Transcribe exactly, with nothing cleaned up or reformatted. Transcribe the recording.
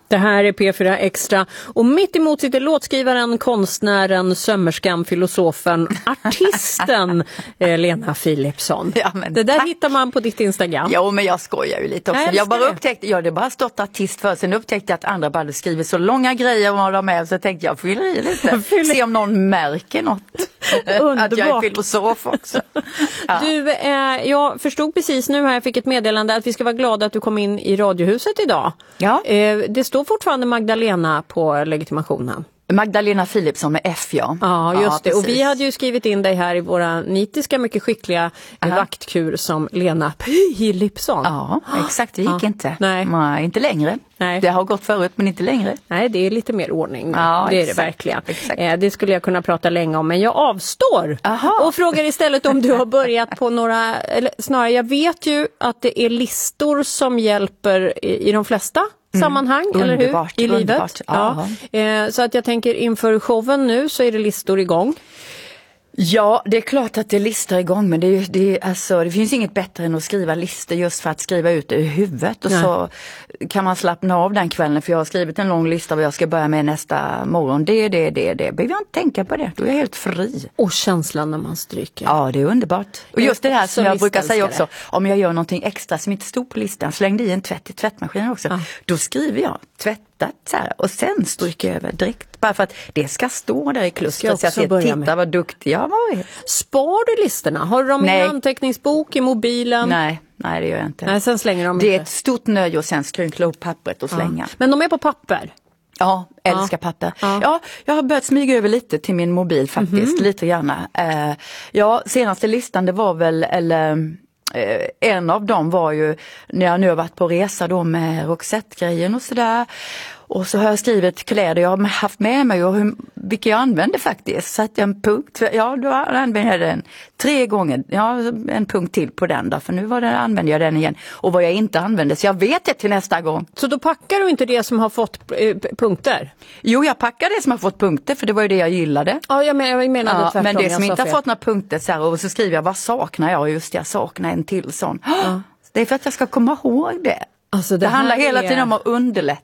Det här är P fyra Extra och mitt emot sitter låtskrivaren, konstnären, sömmerskan, filosofen, artisten eh, Lena Philipsson. Ja, men det där tack. Hittar man på ditt Instagram. Jo, men jag skojar ju lite också. Jag Jag bara det. upptäckte, ja det bara stått artist för, sen upptäckte jag att andra bara skriver så långa grejer om vad de är, så tänkte jag fyller i lite. Fyller. Se om någon märker något. Att jag är filosof också. Ja. Du, eh, jag förstod precis nu här, jag fick ett meddelande att vi ska vara glada att du kom in i Radiohuset idag. Ja. Eh, det står fortfarande Magdalena på legitimationen. Magdalena Philipsson med F, ja. Ja, just ja, det. precis. Och vi hade ju skrivit in dig här i våra nitiska, mycket skickliga Aha. vaktkur som Lena Philipsson. Ja, exakt. Det gick ja. inte. Nej. Nej, inte längre. Nej. Det har gått förut, men inte längre. Nej, det är lite mer ordning. Ja, det är exakt, det verkligen. Exakt. Eh, det skulle jag kunna prata länge om, men jag avstår. Aha. Och frågar istället om du har börjat på några, eller snarare, jag vet ju att det är listor som hjälper i, i de flesta Mm. sammanhang, underbart, eller hur? I underbart. livet. Ja. Eh, så att jag tänker inför showen nu så är det listor igång. Ja, det är klart att det är listor igång, men det, är, det, är, alltså, det finns inget bättre än att skriva listor just för att skriva ut det ur huvudet. Och Nej. så kan man slappna av den kvällen, för jag har skrivit en lång lista vad jag ska börja med nästa morgon. Det, det, det, det. Behöver jag inte tänka på det, då är jag helt fri. Och känslan när man stryker. Ja, det är underbart. Och just det här som jag brukar säga också, det. om jag gör någonting extra som inte stod på listan, slängde i en tvätt i tvättmaskinen också, ja. Då skriver jag tvätt. Så här, och sen stryker jag över direkt, bara för att det ska stå där i klustret så att jag tittar vad duktig jag var. Spar du listorna? Har du dem i en anteckningsbok, i mobilen? Nej, nej det gör jag inte. Nej, sen slänger de det inte. är ett stort nöje och sen skrynkla upp pappret och slänga. Ja. Men de är på papper? Ja, älskar ja. papper. Ja. ja, jag har börjat smyga över lite till min mobil faktiskt, mm-hmm. lite gärna. Uh, ja, senaste listan det var väl, eller... Eh, en av dem var ju när jag nu har varit på resa då med Roxette-grejen och sådär. Och så har jag skrivit kläder jag har haft med mig och hur, vilka jag använder faktiskt. Så att jag en punkt, ja då använder jag den tre gånger, ja en punkt till på den då. För nu var det, använder jag den igen. Och vad jag inte använde, så jag vet det till nästa gång. Så då packar du inte det som har fått eh, punkter? Jo, jag packar det som har fått punkter, för det var ju det jag gillade. Ja, jag, men, jag menade ja, tvärtom. Men det som inte fel. har fått några punkter så här, och så skriver jag, vad saknar jag? Och just jag saknar en till sån. Ja. Det är för att jag ska komma ihåg det. Alltså det det handlar hela är... tiden om att underlätta.